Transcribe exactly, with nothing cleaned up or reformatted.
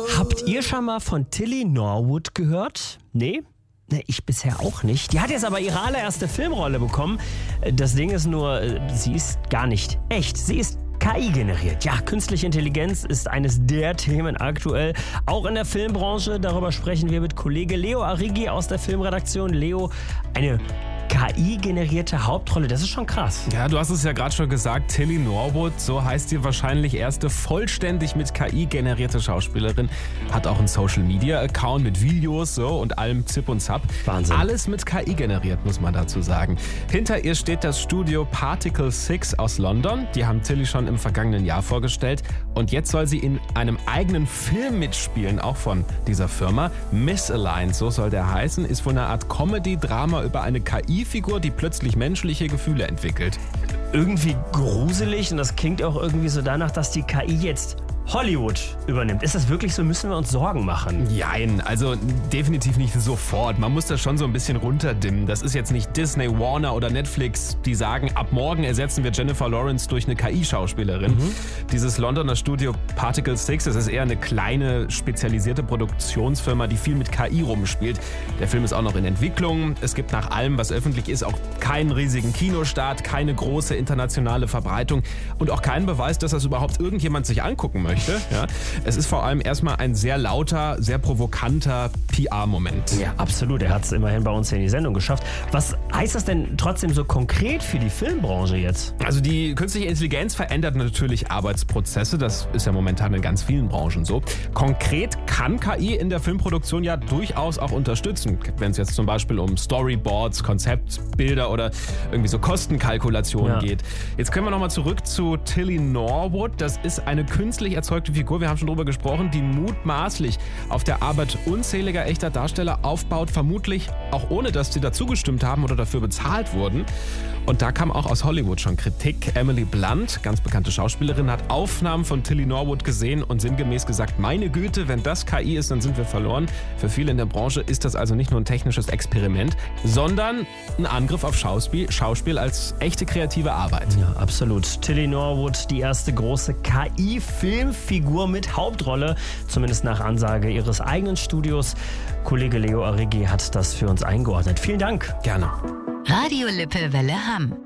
Habt ihr schon mal von Tilly Norwood gehört? Nee? Ne, ich bisher auch nicht. Die hat jetzt aber ihre allererste Filmrolle bekommen. Das Ding ist nur, sie ist gar nicht echt. Sie ist K I generiert. Ja, künstliche Intelligenz ist eines der Themen aktuell, auch in der Filmbranche. Darüber sprechen wir mit Kollege Leo Arrighi aus der Filmredaktion. Leo, eine K I-generierte Hauptrolle, das ist schon krass. Ja, du hast es ja gerade schon gesagt, Tilly Norwood, so heißt die wahrscheinlich erste vollständig mit K I generierte Schauspielerin, hat auch einen Social-Media-Account mit Videos so und allem Zip und Zap. Wahnsinn. Alles mit K I generiert, muss man dazu sagen. Hinter ihr steht das Studio Particle Six aus London. Die haben Tilly schon im vergangenen Jahr vorgestellt und jetzt soll sie in einem eigenen Film mitspielen, auch von dieser Firma. Misaligned, so soll der heißen, ist wohl eine Art Comedy-Drama über eine K I-Figur, die plötzlich menschliche Gefühle entwickelt. Irgendwie gruselig und das klingt auch irgendwie so danach, dass die K I jetzt Hollywood übernimmt. Ist das wirklich so? Müssen wir uns Sorgen machen? Jein, also definitiv nicht sofort. Man muss das schon so ein bisschen runterdimmen. Das ist jetzt nicht Disney, Warner oder Netflix, die sagen, ab morgen ersetzen wir Jennifer Lawrence durch eine K I-Schauspielerin. Mhm. Dieses Londoner Studio Particle Six, das ist eher eine kleine, spezialisierte Produktionsfirma, die viel mit K I rumspielt. Der Film ist auch noch in Entwicklung. Es gibt nach allem, was öffentlich ist, auch keinen riesigen Kinostart, keine große internationale Verbreitung und auch keinen Beweis, dass das überhaupt irgendjemand sich angucken möchte. Ja. Es ist vor allem erstmal ein sehr lauter, sehr provokanter P R-Moment. Ja, absolut. Er hat es immerhin bei uns hier in die Sendung geschafft. Was heißt das denn trotzdem so konkret für die Filmbranche jetzt? Also die künstliche Intelligenz verändert natürlich Arbeitsprozesse. Das ist ja momentan in ganz vielen Branchen so. Konkret kann K I in der Filmproduktion ja durchaus auch unterstützen. Wenn es jetzt zum Beispiel um Storyboards, Konzeptbilder oder irgendwie so Kostenkalkulationen ja. geht. Jetzt können wir nochmal zurück zu Tilly Norwood. Das ist eine künstlich erzeugte Figur, wir haben schon drüber gesprochen, die mutmaßlich auf der Arbeit unzähliger echter Darsteller aufbaut, vermutlich auch ohne, dass sie dazugestimmt haben oder dafür bezahlt wurden. Und da kam auch aus Hollywood schon Kritik. Emily Blunt, ganz bekannte Schauspielerin, hat Aufnahmen von Tilly Norwood gesehen und sinngemäß gesagt, meine Güte, wenn das K I ist, dann sind wir verloren. Für viele in der Branche ist das also nicht nur ein technisches Experiment, sondern ein Angriff auf Schauspiel, Schauspiel als echte kreative Arbeit. Ja, absolut. Tilly Norwood, die erste große K I-Filmfigur mit Hauptrolle, zumindest nach Ansage ihres eigenen Studios. Kollege Leo Arrighi hat das für uns eingeordnet. Vielen Dank. Gerne. Radio Lippe Welle Hamm.